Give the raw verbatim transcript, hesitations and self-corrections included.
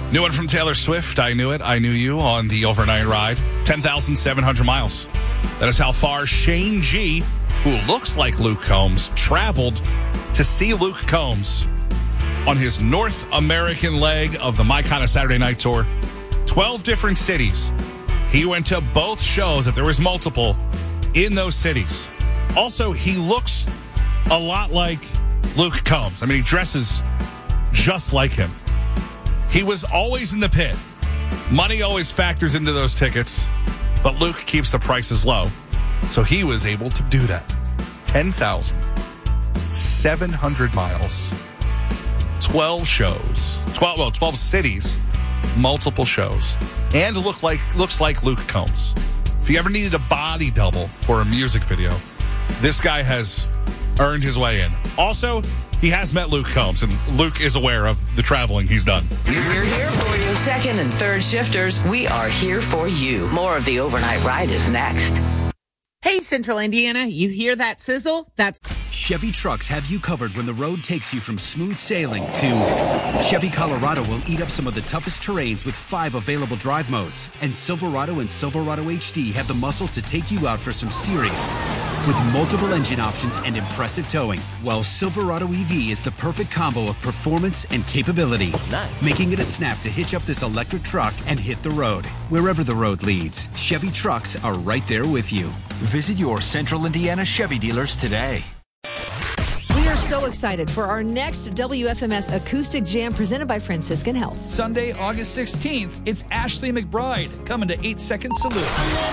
New one from Taylor Swift. I Knew It. I Knew You on the overnight ride. ten thousand seven hundred miles. That is how far Shane G, who looks like Luke Combs, traveled to see Luke Combs on his North American leg of the My Kind of Saturday Night Tour. twelve different cities. He went to both shows, if there was multiple, in those cities. Also, he looks a lot like Luke Combs. I mean, he dresses just like him. He was always in the pit. Money always factors into those tickets, but Luke keeps the prices low. So he was able to do that. ten thousand seven hundred miles. twelve shows. twelve, well, twelve cities. Multiple shows. And look like looks like Luke Combs. If you ever needed a body double for a music video, this guy has earned his way in. Also, he has met Luke Combs, and Luke is aware of the traveling he's done. We're here for you. Second and third shifters, we are here for you. More of the overnight ride is next. Hey, Central Indiana, you hear that sizzle? That's Chevy trucks have you covered when the road takes you from smooth sailing to Chevy Colorado will eat up some of the toughest terrains with five available drive modes. And Silverado and Silverado H D have the muscle to take you out for some serious with multiple engine options and impressive towing. While Silverado E V is the perfect combo of performance and capability. Nice. Making it a snap to hitch up this electric truck and hit the road. Wherever the road leads, Chevy trucks are right there with you. Visit your Central Indiana Chevy dealers today. We are so excited for our next W F M S Acoustic Jam presented by Franciscan Health. Sunday, August sixteenth, it's Ashley McBride coming to eight second Salute.